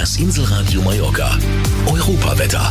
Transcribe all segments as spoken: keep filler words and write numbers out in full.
Das Inselradio Mallorca. Europawetter.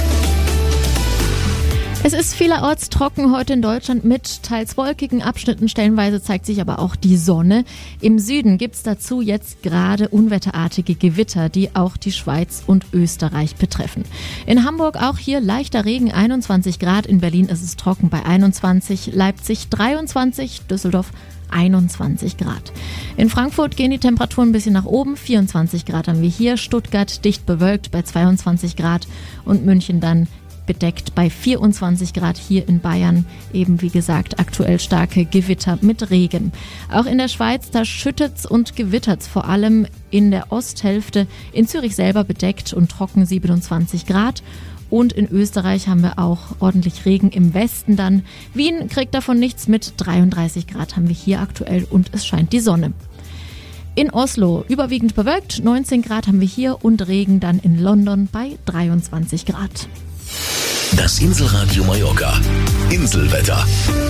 Es ist vielerorts trocken heute in Deutschland mit teils wolkigen Abschnitten. Stellenweise zeigt sich aber auch die Sonne. Im Süden gibt's dazu jetzt gerade unwetterartige Gewitter, die auch die Schweiz und Österreich betreffen. In Hamburg auch hier leichter Regen, einundzwanzig Grad. In Berlin ist es trocken bei einundzwanzig, Leipzig dreiundzwanzig, Düsseldorf einundzwanzig Grad. In Frankfurt gehen die Temperaturen ein bisschen nach oben. vierundzwanzig Grad haben wir hier. Stuttgart dicht bewölkt bei zweiundzwanzig Grad und München dann bedeckt bei vierundzwanzig Grad. Hier in Bayern eben wie gesagt aktuell starke Gewitter mit Regen. Auch in der Schweiz, da schüttet's und gewittert's, vor allem in der Osthälfte. In Zürich selber bedeckt und trocken siebenundzwanzig Grad. Und in Österreich haben wir auch ordentlich Regen im Westen dann. Wien kriegt davon nichts mit. dreiunddreißig Grad haben wir hier aktuell und es scheint die Sonne. In Oslo überwiegend bewölkt, neunzehn Grad haben wir hier und Regen dann in London bei dreiundzwanzig Grad. Das Inselradio Mallorca. Inselwetter.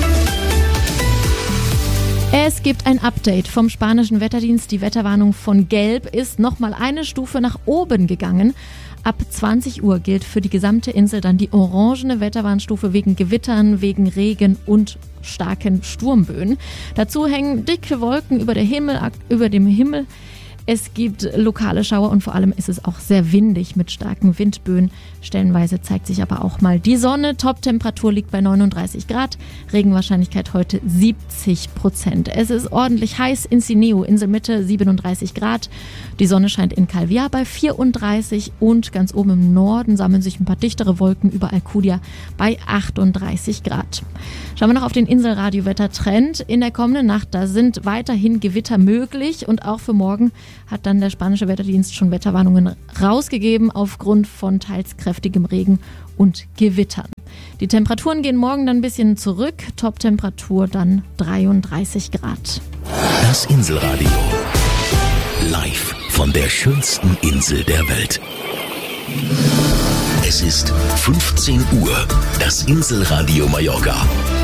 Es gibt ein Update vom spanischen Wetterdienst. Die Wetterwarnung von Gelb ist nochmal eine Stufe nach oben gegangen. Ab zwanzig Uhr gilt für die gesamte Insel dann die orangene Wetterwarnstufe wegen Gewittern, wegen Regen und starken Sturmböen. Dazu hängen dicke Wolken über, der Himmel, über dem Himmel. Es gibt lokale Schauer und vor allem ist es auch sehr windig mit starken Windböen. Stellenweise zeigt sich aber auch mal die Sonne. Toptemperatur liegt bei neununddreißig Grad. Regenwahrscheinlichkeit heute siebzig Prozent. Es ist ordentlich heiß in Sineo, Inselmitte siebenunddreißig Grad. Die Sonne scheint in Calviá bei vierunddreißig und ganz oben im Norden sammeln sich ein paar dichtere Wolken über Alcudia bei achtunddreißig Grad. Schauen wir noch auf den Inselradio-Wettertrend. In der kommenden Nacht, da sind weiterhin Gewitter möglich und auch für morgen hat dann der spanische Wetterdienst schon Wetterwarnungen rausgegeben aufgrund von teils kräftigem Regen und Gewittern. Die Temperaturen gehen morgen dann ein bisschen zurück. Toptemperatur dann dreiunddreißig Grad. Das Inselradio. Live von der schönsten Insel der Welt. Es ist fünfzehn Uhr. Das Inselradio Mallorca.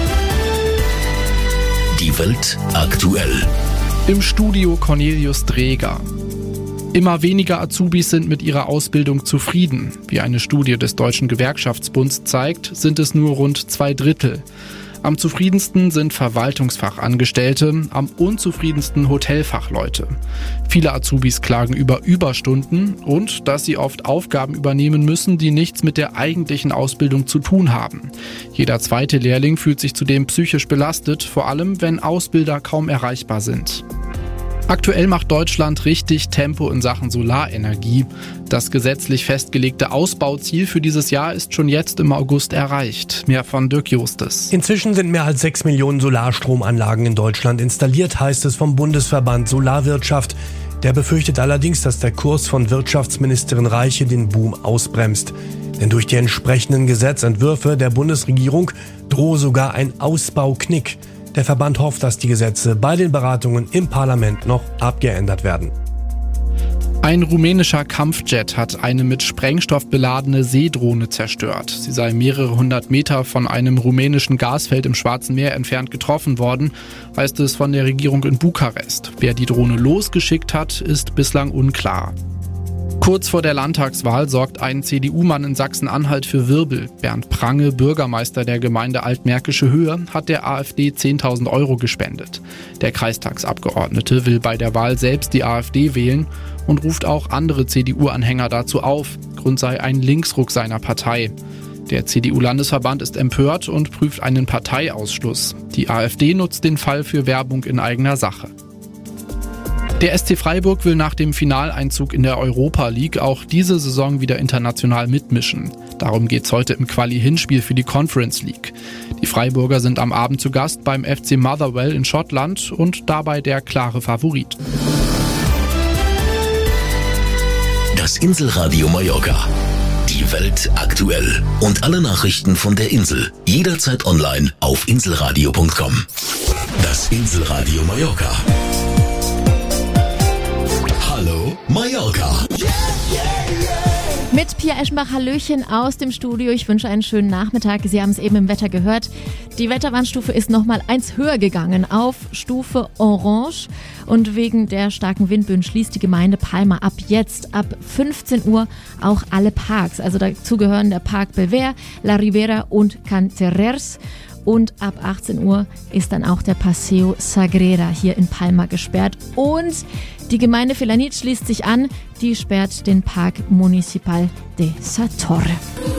Die Welt aktuell. Im Studio Cornelius Dreger. Immer weniger Azubis sind mit ihrer Ausbildung zufrieden. Wie eine Studie des Deutschen Gewerkschaftsbunds zeigt, sind es nur rund zwei Drittel. Am zufriedensten sind Verwaltungsfachangestellte, am unzufriedensten Hotelfachleute. Viele Azubis klagen über Überstunden und dass sie oft Aufgaben übernehmen müssen, die nichts mit der eigentlichen Ausbildung zu tun haben. Jeder zweite Lehrling fühlt sich zudem psychisch belastet, vor allem wenn Ausbilder kaum erreichbar sind. Aktuell macht Deutschland richtig Tempo in Sachen Solarenergie. Das gesetzlich festgelegte Ausbauziel für dieses Jahr ist schon jetzt im August erreicht. Mehr von Dirk Justes. Inzwischen sind mehr als sechs Millionen Solarstromanlagen in Deutschland installiert, heißt es vom Bundesverband Solarwirtschaft. Der befürchtet allerdings, dass der Kurs von Wirtschaftsministerin Reiche den Boom ausbremst. Denn durch die entsprechenden Gesetzentwürfe der Bundesregierung drohe sogar ein Ausbauknick. Der Verband hofft, dass die Gesetze bei den Beratungen im Parlament noch abgeändert werden. Ein rumänischer Kampfjet hat eine mit Sprengstoff beladene Seedrohne zerstört. Sie sei mehrere hundert Meter von einem rumänischen Gasfeld im Schwarzen Meer entfernt getroffen worden, heißt es von der Regierung in Bukarest. Wer die Drohne losgeschickt hat, ist bislang unklar. Kurz vor der Landtagswahl sorgt ein C D U-Mann in Sachsen-Anhalt für Wirbel. Bernd Prange, Bürgermeister der Gemeinde Altmärkische Höhe, hat der AfD zehntausend Euro gespendet. Der Kreistagsabgeordnete will bei der Wahl selbst die AfD wählen und ruft auch andere C D U-Anhänger dazu auf. Grund sei ein Linksruck seiner Partei. Der C D U-Landesverband ist empört und prüft einen Parteiausschluss. Die AfD nutzt den Fall für Werbung in eigener Sache. Der S C Freiburg will nach dem Finaleinzug in der Europa League auch diese Saison wieder international mitmischen. Darum geht's heute im Quali-Hinspiel für die Conference League. Die Freiburger sind am Abend zu Gast beim F C Motherwell in Schottland und dabei der klare Favorit. Das Inselradio Mallorca. Die Welt aktuell. Und alle Nachrichten von der Insel. Jederzeit online auf inselradio punkt com. Das Inselradio Mallorca. Hallo Mallorca. Mit Pia Eschenbach, Hallöchen aus dem Studio. Ich wünsche einen schönen Nachmittag. Sie haben es eben im Wetter gehört. die Wetterwarnstufe ist nochmal eins höher gegangen auf Stufe Orange. Und wegen der starken Windböen schließt die Gemeinde Palma ab jetzt, ab fünfzehn Uhr, auch alle Parks. Also dazu gehören der Park Belver, La Ribera und Canterers. Und ab achtzehn Uhr ist dann auch der Paseo Sagrera hier in Palma gesperrt. Und die Gemeinde Felanitx schließt sich an, die sperrt den Park Municipal de Sa Torre.